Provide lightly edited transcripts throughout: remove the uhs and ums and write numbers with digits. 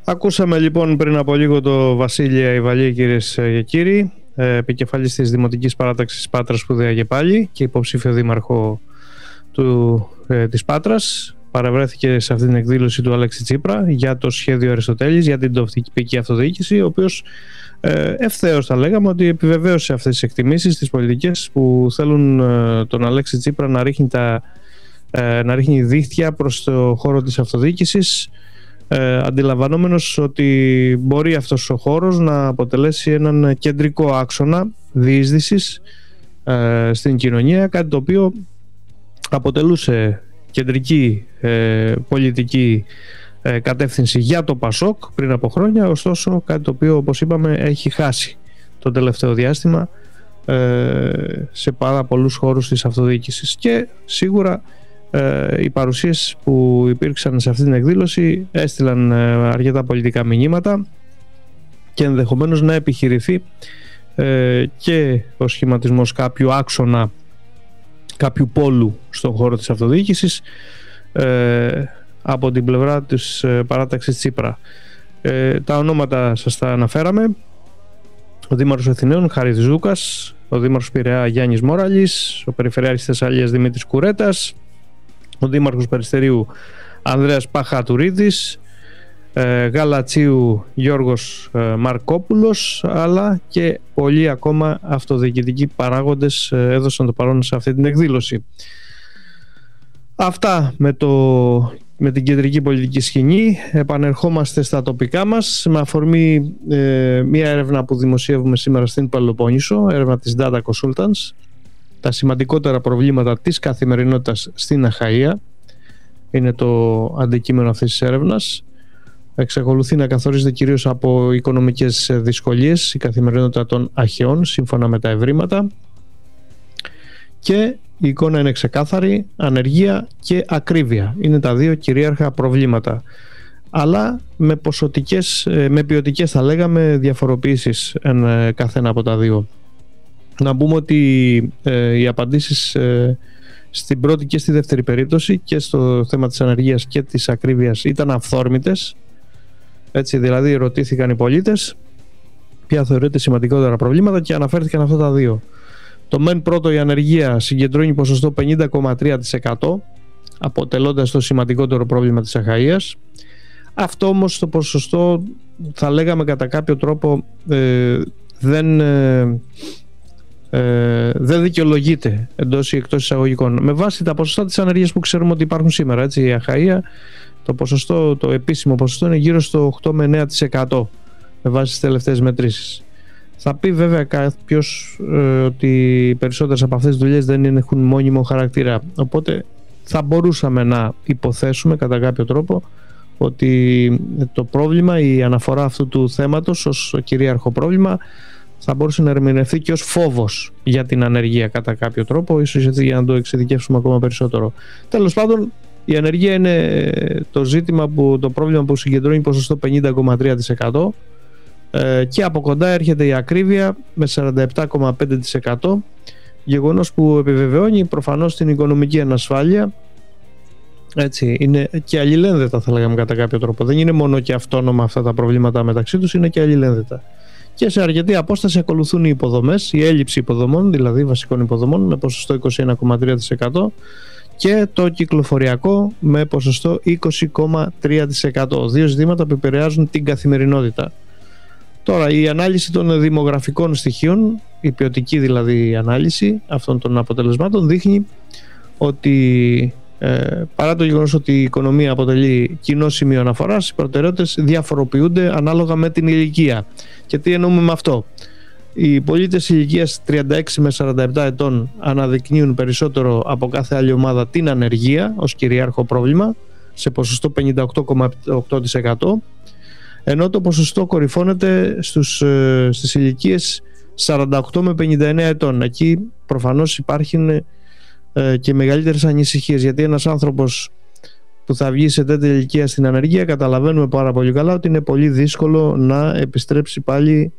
Ακούσαμε λοιπόν πριν από λίγο το Βασίλη Αϊβαλή, κυρίες και κύριοι, επικεφαλής της Δημοτικής Παράταξης Πάτρας, σπουδαία και πάλι, και υποψήφιο δήμαρχο της Πάτρας. Παρευρέθηκε σε αυτή την εκδήλωση του Αλέξη Τσίπρα για το σχέδιο Αριστοτέλης για την τοπική αυτοδιοίκηση, ο οποίος ευθέως θα λέγαμε ότι επιβεβαίωσε αυτές τις εκτιμήσεις, τις πολιτικές που θέλουν τον Αλέξη Τσίπρα να ρίχνει δίχτυα προς το χώρο της αυτοδιοίκησης, αντιλαμβανόμενος ότι μπορεί αυτός ο χώρος να αποτελέσει έναν κεντρικό άξονα διείσδυσης στην κοινωνία, κάτι το οποίο αποτελούσε κεντρική πολιτική κατεύθυνση για το ΠΑΣΟΚ πριν από χρόνια, ωστόσο κάτι το οποίο, όπως είπαμε, έχει χάσει το τελευταίο διάστημα σε πάρα πολλούς χώρους της αυτοδιοίκησης. Και σίγουρα οι παρουσίες που υπήρξαν σε αυτή την εκδήλωση έστειλαν αρκετά πολιτικά μηνύματα και ενδεχομένως να επιχειρηθεί και ο σχηματισμός κάποιου άξονα, κάποιου πόλου στον χώρο της αυτοδιοίκησης από την πλευρά της παράταξης Τσίπρα. Τα ονόματα σας τα αναφέραμε: ο Δήμαρχος Αθηναίων Χαρίς Ζούκας, ο Δήμαρχος Πειραιά Γιάννης Μόραλης, ο Περιφερειάρχης Θεσσαλίας Δημήτρης Κουρέτας, ο Δήμαρχος Περιστερίου Ανδρέας Παχατουρίδης, Γαλατσίου Γιώργος Μαρκόπουλος, αλλά και πολλοί ακόμα αυτοδιοικητικοί παράγοντες έδωσαν το παρόν σε αυτή την εκδήλωση. Αυτά με την κεντρική πολιτική σκηνή. Επανερχόμαστε στα τοπικά μας με αφορμή μια έρευνα που δημοσιεύουμε σήμερα στην Πελοπόννησο, έρευνα της Data Consultants, τα σημαντικότερα προβλήματα της καθημερινότητας στην Αχαΐα. Είναι το αντικείμενο αυτής της έρευνας. Εξακολουθεί να καθορίζεται κυρίως από οικονομικές δυσκολίες η καθημερινότητα των Αχαιών, σύμφωνα με τα ευρήματα, και η εικόνα είναι ξεκάθαρη: ανεργία και ακρίβεια είναι τα δύο κυρίαρχα προβλήματα, αλλά με ποιοτικές, θα λέγαμε, διαφοροποιήσεις καθένα από τα δύο. Να πούμε ότι οι απαντήσεις στην πρώτη και στη δεύτερη περίπτωση, και στο θέμα της ανεργίας και της ακρίβειας, ήταν αυθόρμητες. Έτσι, δηλαδή ρωτήθηκαν οι πολίτες ποια θεωρείται σημαντικότερα προβλήματα και αναφέρθηκαν αυτά τα δύο. Το μεν πρώτο, η ανεργία, συγκεντρώνει ποσοστό 50,3%, αποτελώντας το σημαντικότερο πρόβλημα της Αχαΐας. Αυτό όμως το ποσοστό, θα λέγαμε, κατά κάποιο τρόπο δεν δικαιολογείται εντός ή εκτός εισαγωγικών, με βάση τα ποσοστά της ανεργίας που ξέρουμε ότι υπάρχουν σήμερα. Έτσι, η Αχαΐα, το επίσημο ποσοστό είναι γύρω στο 8 με 9% με βάση τις τελευταίες μετρήσεις. Θα πει βέβαια κάποιος ότι οι περισσότερες από αυτές τις δουλειές δεν έχουν μόνιμο χαρακτήρα, οπότε θα μπορούσαμε να υποθέσουμε κατά κάποιο τρόπο ότι το πρόβλημα, η αναφορά αυτού του θέματος ως κυρίαρχο πρόβλημα, θα μπορούσε να ερμηνευτεί και ως φόβος για την ανεργία κατά κάποιο τρόπο, ίσως έτσι για να το εξειδικεύσουμε ακόμα περισσότερο. Τέλος πάντων, η ανεργία είναι το πρόβλημα που συγκεντρώνει ποσοστό 50,3%, και από κοντά έρχεται η ακρίβεια με 47,5%, γεγονός που επιβεβαιώνει προφανώς την οικονομική ανασφάλεια. Έτσι, είναι και αλληλένδετα, θα λέγαμε, κατά κάποιο τρόπο. Δεν είναι μόνο και αυτόνομα αυτά τα προβλήματα μεταξύ τους, είναι και αλληλένδετα. Και σε αρκετή απόσταση ακολουθούν οι υποδομές, η έλλειψη υποδομών, δηλαδή βασικών υποδομών, με ποσοστό 21,3%, και το κυκλοφοριακό με ποσοστό 20,3%. Δύο ζητήματα που επηρεάζουν την καθημερινότητα. Τώρα, η ανάλυση των δημογραφικών στοιχείων, η ποιοτική δηλαδή ανάλυση αυτών των αποτελεσμάτων, δείχνει ότι παρά το γεγονός ότι η οικονομία αποτελεί κοινό σημείο αναφοράς, οι προτεραιότητες διαφοροποιούνται ανάλογα με την ηλικία. Και τι εννοούμε με αυτό? Οι πολίτες ηλικίας 36 με 47 ετών αναδεικνύουν περισσότερο από κάθε άλλη ομάδα την ανεργία ως κυριάρχο πρόβλημα, σε ποσοστό 58,8%, ενώ το ποσοστό κορυφώνεται στις ηλικίες 48 με 59 ετών. Εκεί προφανώς υπάρχουν και μεγαλύτερες ανησυχίες, γιατί ένας άνθρωπος που θα βγει σε τέτοια ηλικία στην ανεργία, καταλαβαίνουμε πάρα πολύ καλά ότι είναι πολύ δύσκολο να επιστρέψει πάλι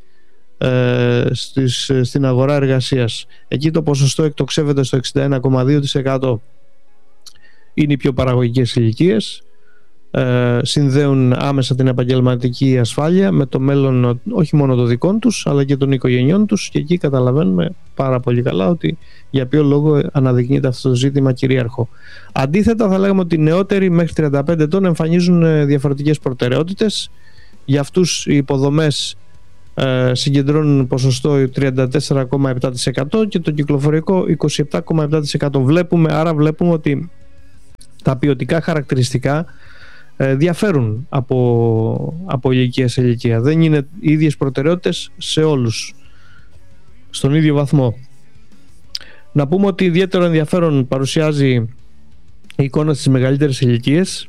στην αγορά εργασίας. Εκεί το ποσοστό εκτοξεύεται στο 61,2%. Είναι οι πιο παραγωγικές ηλικίες. συνδέουν άμεσα την επαγγελματική ασφάλεια με το μέλλον όχι μόνο των δικών τους αλλά και των οικογενειών τους, και εκεί καταλαβαίνουμε πάρα πολύ καλά ότι για ποιο λόγο αναδεικνύεται αυτό το ζήτημα κυρίαρχο. Αντίθετα, θα λέγαμε ότι οι νεότεροι μέχρι 35 ετών εμφανίζουν διαφορετικές προτεραιότητες. Για αυτούς οι υποδομές συγκεντρώνουν ποσοστό 34,7% και το κυκλοφορικό 27,7%. Βλέπουμε ότι τα ποιοτικά χαρακτηριστικά διαφέρουν από ηλικία σε ηλικία. Δεν είναι οι ίδιες προτεραιότητες σε όλους στον ίδιο βαθμό. Να πούμε ότι ιδιαίτερο ενδιαφέρον παρουσιάζει η εικόνα στις μεγαλύτερες ηλικίες.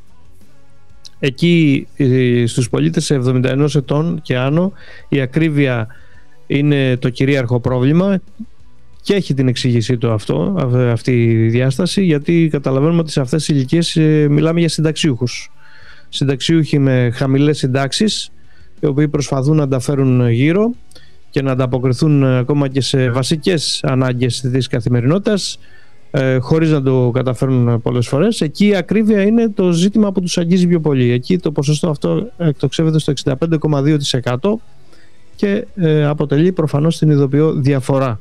Εκεί στους πολίτες 71 ετών και άνω η ακρίβεια είναι το κυρίαρχο πρόβλημα, και έχει την εξήγησή του αυτή η διάσταση, γιατί καταλαβαίνουμε ότι σε αυτές τις ηλικίες μιλάμε για συνταξιούχους. Συνταξιούχοι με χαμηλές συντάξεις, οι οποίοι προσπαθούν να τα φέρουν γύρω και να ανταποκριθούν ακόμα και σε βασικές ανάγκες της καθημερινότητας, χωρίς να το καταφέρουν πολλές φορές. Εκεί η ακρίβεια είναι το ζήτημα που τους αγγίζει πιο πολύ. Εκεί το ποσοστό αυτό εκτοξεύεται στο 65,2% και αποτελεί προφανώς την ειδοποιώ διαφορά.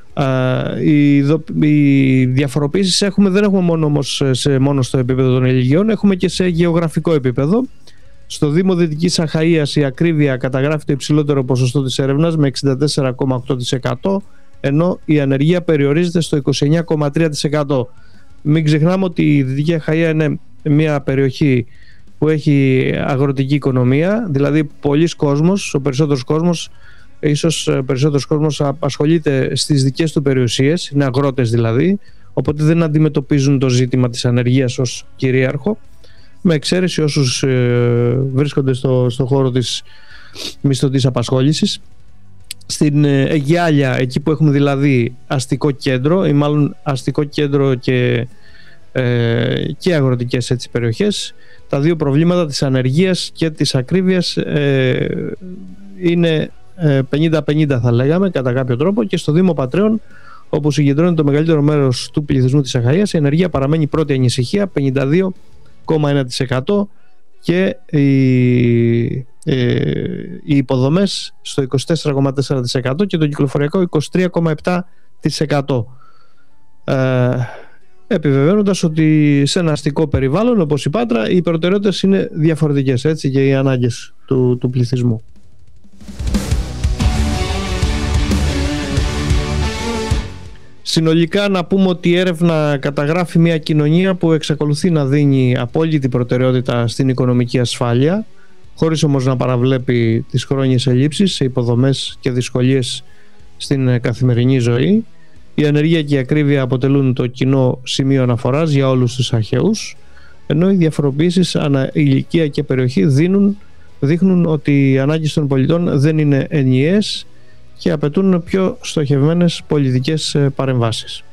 Οι διαφοροποίησεις δεν έχουμε μόνο στο επίπεδο των ηλικιών, έχουμε και σε γεωγραφικό επίπεδο. Στο Δήμο Δυτικής Αχαΐας η ακρίβεια καταγράφει το υψηλότερο ποσοστό της έρευνας με 64,8%, ενώ η ανεργία περιορίζεται στο 29,3%. Μην ξεχνάμε ότι η Δυτική Αχαΐα είναι μια περιοχή που έχει αγροτική οικονομία, δηλαδή πολλοί κόσμος, ο περισσότερος κόσμος, ίσως περισσότερος κόσμος απασχολείται στις δικές του περιουσίες, είναι αγρότες δηλαδή, οπότε δεν αντιμετωπίζουν το ζήτημα της ανεργίας ως κυρίαρχο, με εξαίρεση όσους βρίσκονται στο χώρο της μισθωτής απασχόλησης. Στην Αιγιάλια, εκεί που έχουμε δηλαδή αστικό κέντρο, ή μάλλον αστικό κέντρο και αγροτικές περιοχές, τα δύο προβλήματα της ανεργίας και της ακρίβειας είναι 50-50 θα λέγαμε κατά κάποιο τρόπο. Και στο Δήμο Πατρέων, όπου συγκεντρώνει το μεγαλύτερο μέρος του πληθυσμού της Αχαΐας, η ενεργεία παραμένει πρώτη ανησυχία, 52,1%, και οι υποδομές στο 24,4% και το κυκλοφοριακό 23,7%. Επιβεβαίνοντας ότι σε ένα αστικό περιβάλλον όπως η Πάτρα οι προτεραιότητες είναι διαφορετικές, έτσι, και οι ανάγκες του πληθυσμού. Συνολικά να πούμε ότι η έρευνα καταγράφει μια κοινωνία που εξακολουθεί να δίνει απόλυτη προτεραιότητα στην οικονομική ασφάλεια, χωρίς όμως να παραβλέπει τις χρόνιες ελλείψεις σε υποδομές και δυσκολίες στην καθημερινή ζωή. Η ανεργία και η ακρίβεια αποτελούν το κοινό σημείο αναφοράς για όλους τους Αχαιούς, ενώ οι διαφοροποιήσεις ανά ηλικία και περιοχή δείχνουν ότι οι ανάγκες των πολιτών δεν είναι ενιαίες και απαιτούν πιο στοχευμένες πολιτικές παρεμβάσεις.